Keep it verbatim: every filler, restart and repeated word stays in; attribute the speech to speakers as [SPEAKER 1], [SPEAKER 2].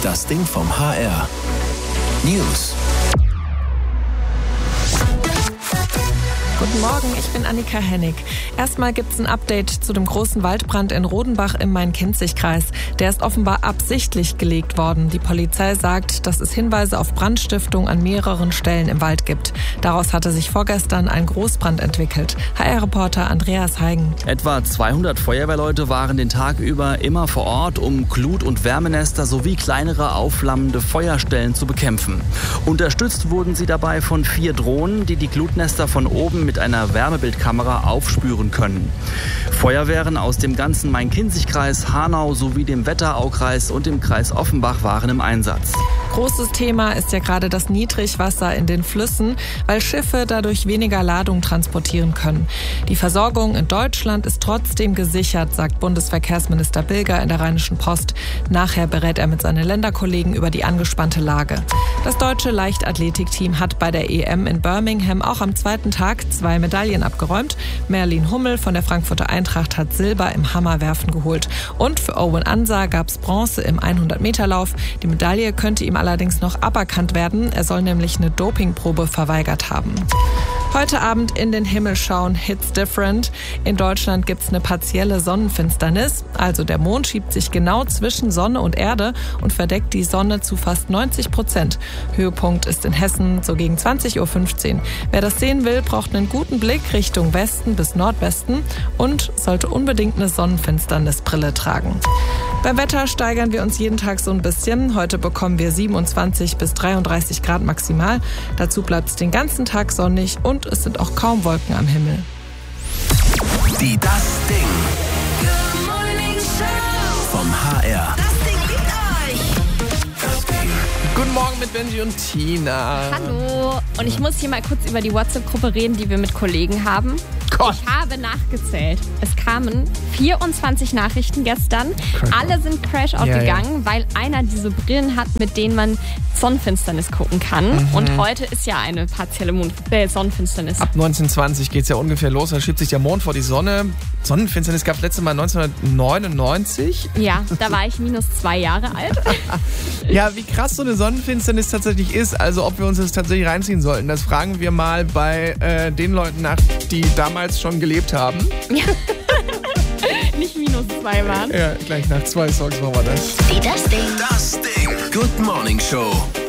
[SPEAKER 1] Das Ding vom H R. News.
[SPEAKER 2] Guten Morgen, ich bin Annika Hennig. Erstmal gibt's ein Update zu dem großen Waldbrand in Rodenbach im Main-Kinzig-Kreis. Der ist offenbar absichtlich gelegt worden. Die Polizei sagt, dass es Hinweise auf Brandstiftung an mehreren Stellen im Wald gibt. Daraus hatte sich vorgestern ein Großbrand entwickelt. H R-Reporter Andreas Heigen.
[SPEAKER 3] Etwa zweihundert Feuerwehrleute waren den Tag über immer vor Ort, um Glut- und Wärmenester sowie kleinere aufflammende Feuerstellen zu bekämpfen. Unterstützt wurden sie dabei von vier Drohnen, die die Glutnester von oben mit einer Wärmebildkamera aufspüren können. Feuerwehren aus dem ganzen Main-Kinzig-Kreis, Hanau sowie dem Wetteraukreis und dem Kreis Offenbach waren im Einsatz.
[SPEAKER 2] Großes Thema ist ja gerade das Niedrigwasser in den Flüssen, weil Schiffe dadurch weniger Ladung transportieren können. Die Versorgung in Deutschland ist trotzdem gesichert, sagt Bundesverkehrsminister Bilger in der Rheinischen Post. Nachher berät er mit seinen Länderkollegen über die angespannte Lage. Das deutsche Leichtathletikteam hat bei der E M in Birmingham auch am zweiten Tag zwei Medaillen abgeräumt. Merlin Hummel von der Frankfurter Eintracht hat Silber im Hammerwerfen geholt. Und für Owen Ansa gab es Bronze im hundert-Meter-Lauf. Die Medaille könnte ihm allerdings noch aberkannt werden. Er soll nämlich eine Dopingprobe verweigert haben. Heute Abend in den Himmel schauen, Hits different. In Deutschland gibt es eine partielle Sonnenfinsternis. Also der Mond schiebt sich genau zwischen Sonne und Erde und verdeckt die Sonne zu fast neunzig Prozent. Höhepunkt ist in Hessen so gegen zwanzig Uhr fünfzehn. Wer das sehen will, braucht einen guten Blick Richtung Westen bis Nordwesten und sollte unbedingt eine Sonnenfinsternisbrille tragen. Beim Wetter steigern wir uns jeden Tag so ein bisschen. Heute bekommen wir siebenundzwanzig bis dreiunddreißig Grad maximal. Dazu bleibt es den ganzen Tag sonnig und es sind auch kaum Wolken am Himmel.
[SPEAKER 1] Die Das Ding vom H R.
[SPEAKER 4] Das Ding liebt euch.
[SPEAKER 1] Das Ding.
[SPEAKER 5] Guten Morgen mit Benji und Tina.
[SPEAKER 6] Hallo. Und ich muss hier mal kurz über die WhatsApp-Gruppe reden, die wir mit Kollegen haben.
[SPEAKER 5] Gott.
[SPEAKER 6] Ich habe nachgezählt. Es kamen vierundzwanzig Nachrichten gestern.
[SPEAKER 5] Crash
[SPEAKER 6] Alle sind Crash-Out
[SPEAKER 5] Ja,
[SPEAKER 6] gegangen, weil einer diese Brillen hat, mit denen man Sonnenfinsternis gucken kann.
[SPEAKER 5] Mhm.
[SPEAKER 6] Und heute ist ja eine partielle Mond äh, Sonnenfinsternis.
[SPEAKER 5] Ab neunzehnhundertzwanzig geht es ja ungefähr los. Da schiebt sich der Mond vor die Sonne. Sonnenfinsternis gab es letztes Mal neunzehnhundertneunundneunzig.
[SPEAKER 6] Ja, da war ich minus zwei Jahre alt.
[SPEAKER 5] Ja, wie krass so eine Sonnenfinsternis tatsächlich ist, also ob wir uns das tatsächlich reinziehen sollten, das fragen wir mal bei äh, den Leuten nach, die damals schon gelebt haben.
[SPEAKER 6] Ja. Nicht minus zwei waren.
[SPEAKER 5] Ja, gleich nach zwei Songs machen wir das.
[SPEAKER 4] Die Das Ding.
[SPEAKER 1] Das Ding. Good Morning Show.